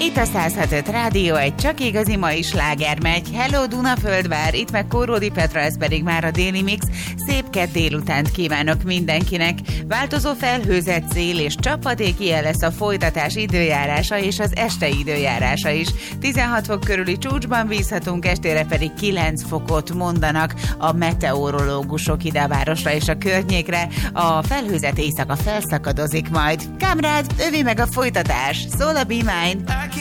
Itt a 106.5 Rádió, egy csak igazi mai sláger megy. Hello Dunaföldvár, itt meg Kóródi Petra, ez pedig már a Déli Mix. Szép kedd délutánt kívánok mindenkinek. Változó felhőzet, szél és csapadék, ilyen lesz a folytatás időjárása és az este időjárása is. 16 fok körüli csúcsban bízhatunk, estére pedig 9 fokot mondanak a meteorológusok ide a városra és a környékre. A felhőzet éjszaka felszakadozik majd. Kamrád, övé meg a folytatás. Szól a Be Mine.